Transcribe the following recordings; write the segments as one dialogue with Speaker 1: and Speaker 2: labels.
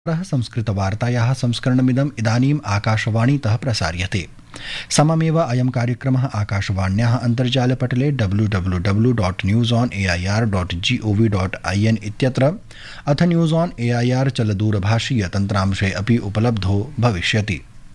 Speaker 1: संस्कृतवार्तायाः संस्करणमिदम् इदानीम् आकाशवाणीतः प्रसार्यते। सममेव अयं कार्यक्रमः आकाशवाण्याः अन्तर्जालपटले www.newsonair.gov.in इत्यत्र अथ न्यूज़ ऑन एआईआर चलदूरभाषीय तन्त्रांशे अपि उपलब्धो भविष्यति।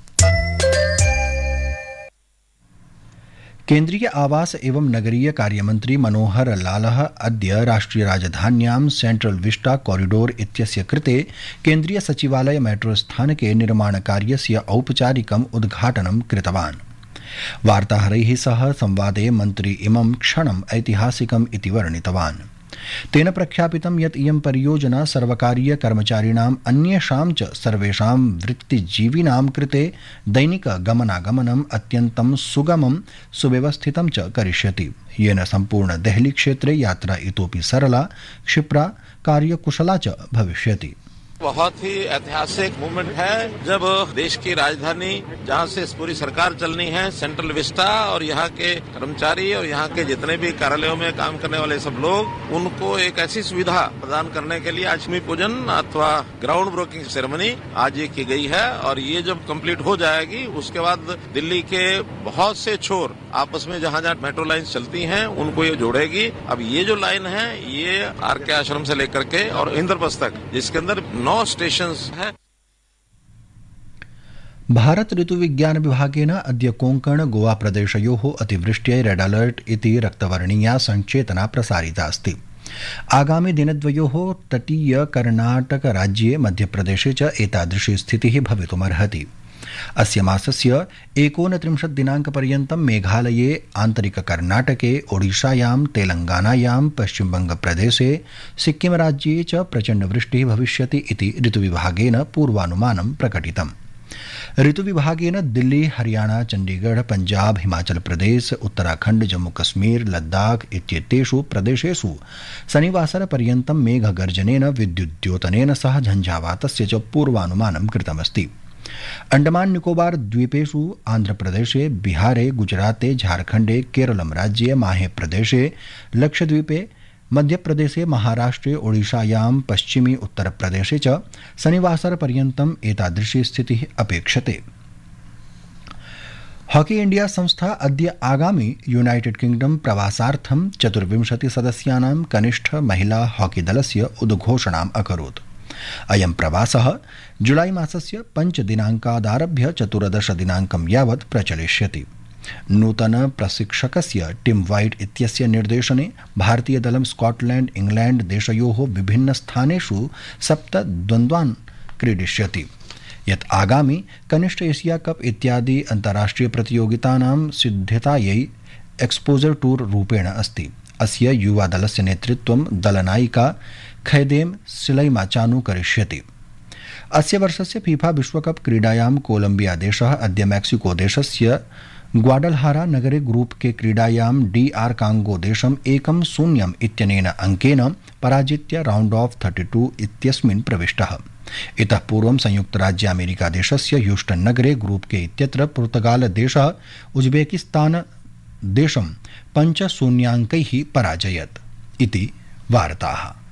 Speaker 1: केन्द्रीय आवास एवं नगरीय कार्यमन्त्री मनोहर लालः अद्य राष्ट्रिय राजधान्यां सेंट्रल विस्टा कॉरिडोर इत्यस्य कृते केन्द्रीय सचिवालय मेट्रो स्थानके निर्माणकार्यस्य औपचारिकम् उद्घाटनं कृतवान्। वार्ताहरैः सह संवादे मन्त्री इमं क्षणम् ऐतिहासिकम् इति वर्णितवान्। तेन प्रख्यापितं यत् इयं परियोजना सर्वकारीय कर्मचारिणाम् अन्येषां च सर्वेषां वृत्तिजीविनां कृते दैनिक गमनागमनम् अत्यन्तं सुगमं सुव्यवस्थितं च करिष्यति, येन सम्पूर्ण देहली क्षेत्रे यात्रा इतोपि सरला, क्षिप्रा, कार्यकुशला च भविष्यति।
Speaker 2: बहुत ही ऐतिहासिक मूवमेंट है जब देश की राजधानी जहां से पूरी सरकार चलनी है, सेंट्रल विस्टा, और यहाँ के कर्मचारी और यहाँ के जितने भी कार्यालयों में काम करने वाले सब लोग, उनको एक ऐसी सुविधा प्रदान करने के लिए आज भूमि पूजन अथवा ग्राउंड ब्रेकिंग सेरेमनी आज ये की गई है। और ये जब कंप्लीट हो जाएगी उसके बाद दिल्ली के बहुत से छोर आपस में जहाँ जहाँ मेट्रो लाइन चलती हैं उनको ये जोड़ेगी। अब ये जो लाइन है ये आर के आश्रम से लेकर के और इंद्रप्रस्थ तक, जिसके अंदर 9 स्टेशंस हैं।
Speaker 1: भारत ऋतुविज्ञान विभागेन अद्य कोंकण गोवा प्रदेशयोः अतिवृष्ट्यै रेड अलर्ट इति रक्तवर्णीया संचेतना प्रसारिता अस्ति। आगामि दिनद्वयोः तटीय कर्णाटक राज्ये मध्यप्रदेशे च एतादृशी स्थितिः भवितुमर्हति। अस्य मासस्य 29 दिनाङ्कपर्यन्तं मेघालये, आन्तरिक कर्णाटके, ओडिशायां, तेलंगानायां, पश्चिमबंगप्रदेशे, सिक्किम राज्ये च प्रचण्डवृष्टिः भविष्यति इति ऋतुविभागेन पूर्वानुमानं प्रकटितम्। ऋतुविभागेन दिल्ली, हरियाणा, चण्डीगढ़, पंजाब, हिमाचल प्रदेश, उत्तराखण्ड, जम्मू कश्मीर, लद्दाख इत्येतेषु प्रदेशेषु शनिवासरपर्यन्तं मेघगर्जनेन, विद्युद्योतनेन सह झञ्झावातस्य च पूर्वानुमानं कृतमस्ति। अंडमान निकोबार द्वीपेषु, आंध्रप्रदेशे, बिहारे, गुजराते, झारखंडे, केरलम राज्ये, माहे प्रदेशे, लक्षद्वीपे, मध्यप्रदेशे, महाराष्ट्रे, ओडिशायां, पश्चिमी उत्तरप्रदेशे च शनिवासरपर्यन्तम् एतादृशी स्थितिः अपेक्षते। हॉकी इंडिया संस्था अद्य आगामि यूनाइटेड किंगडम प्रवासार्थं 24 सदस्यानां कनिष्ठ महिला हॉकी दलस्य उद्घोषणाम् अकरोत्। अयं प्रवासः जुलाई मासस्य 5 दिनाङ्कादारभ्य 14 दिनाङ्कं यावत् प्रचलिष्यति। नूतन प्रशिक्षकस्य टिम वाइट इत्यस्य निर्देशने भारतीय दलं स्कॉटलैंड, इंग्लैंड देशयोः विभिन्न स्थानेषु 7 द्वन्द्वान् क्रीडिष्यति, यत् आगामि कनिष्ठ एशिया कप इत्यादि अन्ताराष्ट्रिय प्रतियोगितानां सिद्धतायै एक्सपोजर टूर रूपेण अस्ति। अस्य युवा दलस्य नेतृत्वं दलनायिका खैदेम सिलैमाचानु करिष्यति। अस्य वर्षस्य फीफा विश्वकप क्रीडायां कोलंबिया देशः अद्य मैक्सिको देशस्य ग्वाडलहारा नगरे ग्रुप के क्रीडायां DR कांगो देशं 1-0 इत्यनेन अंकेन पराजित्य राउंड ऑफ 32 इत्यस्मिन् प्रविष्टः। इतः पूर्वं संयुक्तराज्य अमेरिका देशस्य ह्यूस्टन नगरे ग्रुप के इत्यत्र पुर्तगाल देशः उज्बेकिस्तान देशं 5-0 पराजयत् इति वार्ताः।